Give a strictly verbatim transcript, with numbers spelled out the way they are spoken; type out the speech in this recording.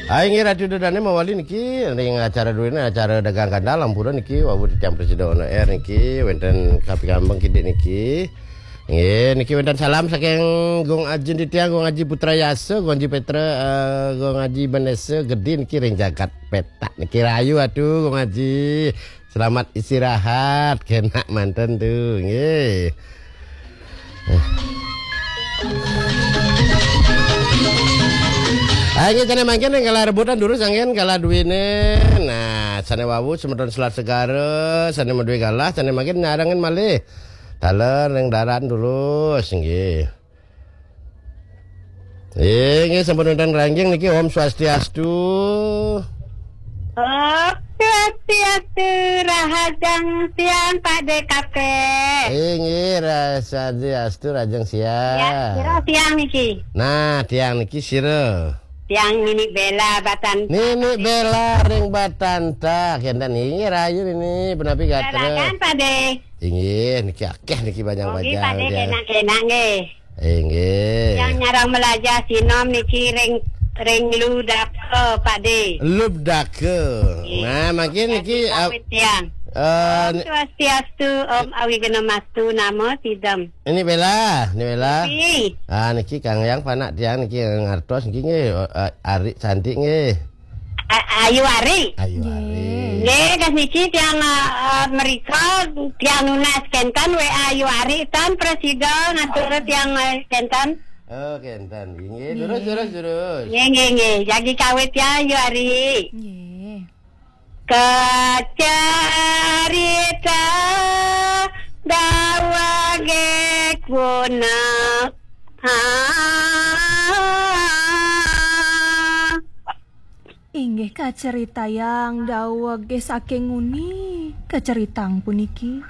Aing radio dodane mawali niki ning acara dulu ini acara dagang kandang Lampura niki wawu di tiang presiden on air niki wonten Kapi Kambang kidik niki. Nggih niki wonten salam saking Gong Ajin di tiang Gong Aji Putra Yasa, Gong Aji Petra, uh, Gong Aji Banesa Gede niki ring jagat petak niki rayu atuh Gong Aji. Selamat istirahat kena manten tuh nggih. Ayo sana mangkin kala rebutan dulu sangen kala duwine. Nah, sana wawu semedon selat segara, sana medue galah, sana mangkin nyarangen malih. Taler ning daran dulu nggih. Eh, nggih sampun wonten rangging niki Om Swastiastu. Oh, Swastiastu rahajang siang Pak D K P. Eh, nggih Swastiastu rajang siang. Ya, sira siang niki. Nah, tiang niki sira. Yang Nini Bella Batan. Nini Bella ring Batanta kendan ini rayu ini benapi gatre. Kan Pak De. Inggih niki akeh niki banyak oh, wajah. Pak De kenak-kenak nggih. Inggih. Yang nyarang melajah sinom niki ring ring ludake Pak De. Ludake. Nah, makin niki yang Uh, Om Swastiastu Om Awigena Mastu Namo Sidam. Ini Bella, ini Bella. Niki. Ah niki Kang Yang panak tiang niki ngartos niki nggih uh, Ari cantik nggih. Ayu Ari. Ayu Ari. Nggih, kas niki tiang uh, Amerika tiang nunas kentan we Ayu Ari tan presiden ngatur tiang kentan. Oh, kentan. Nggih, terus terus terus. Nggih nggih nggih, jagi kawit ya Ayu Ari. Nggih. Kecerita dawa gekuna Inggih kacerita yang dawa ge saking nguni kaceritang puniki.